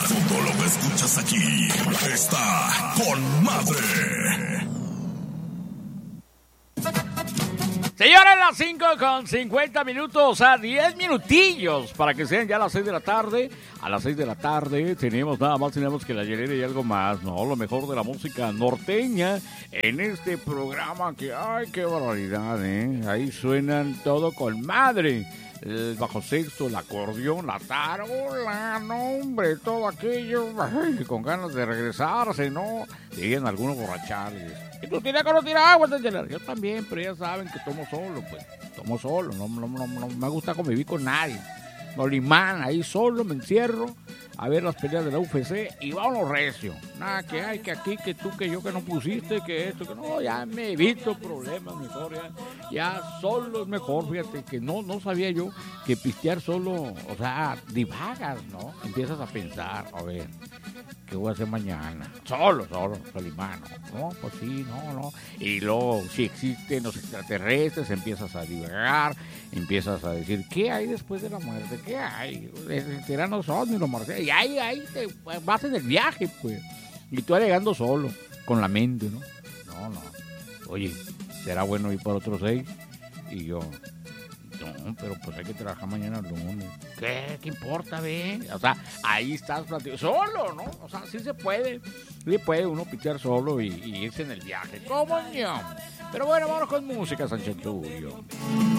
Todo lo que escuchas aquí está con madre. Señores, las 5:50 a 10 minutillos para que sean ya las 6 de la tarde. A las 6 de la tarde tenemos nada más, tenemos que la hielera y algo más, ¿no? Lo mejor de la música norteña en este programa que, ay, qué barbaridad, ¿eh? Ahí suenan todo con madre. El bajo sexto, el acordeón, la tarola, no, hombre, todo aquello, ay, con ganas de regresarse, ¿no? Siguen algunos borrachales. Y tú tienes que no tirar agua, yo también, pero ya saben que tomo solo, pues. Tomo solo, no me gusta convivir con nadie. Nolimán, ahí solo me encierro a ver las peleas de la UFC y vámonos recio. Nada, que hay, que aquí, que tú, que yo, que no pusiste, que esto, que no, ya me evito problemas, mejor ya solo es mejor, fíjate, que no sabía yo que pistear solo, o sea, divagas, ¿no? Empiezas a pensar, a ver, ¿qué voy a hacer mañana? Solo, Solimán, no, pues sí, no. Y luego, si existen los extraterrestres, empiezas a divagar, empiezas a decir, ¿qué hay después de la muerte? ¿Qué hay? Tiranos son y los marcianos. Y ahí te vas en el viaje, pues. Y tú alegando solo, con la mente, ¿no? No. Oye, ¿será bueno ir por otros 6? Y yo, no, pero pues hay que trabajar mañana lunes. ¿Qué importa, ve? O sea, ahí estás platicando solo, ¿no? O sea, sí se puede. Sí puede uno pichar solo y irse en el viaje. ¿Cómo no? Pero bueno, vamos con música, Sánchez Tulio.